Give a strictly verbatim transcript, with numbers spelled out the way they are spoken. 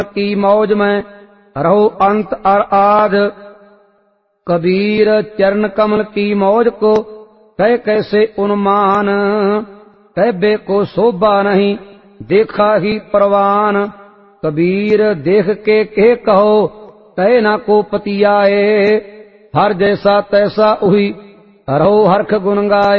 की मौज में रहो अंत और आद। कबीर चरण कमल की मौज को कह कैसे उन्मान, कहबे को शोभा नहीं देखा ही परवान। कबीर देख के कहे कहो कहे ना को पति आए, हर जैसा तैसा हुई रहो हरख गुन गाए।